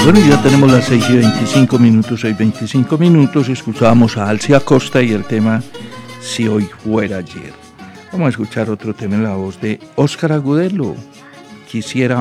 Bueno, ya tenemos las 6:25, 6:25. Escuchábamos a Alcia Acosta y el tema Si hoy fuera ayer. Vamos a escuchar otro tema en la voz de Óscar Agudelo. Quisiera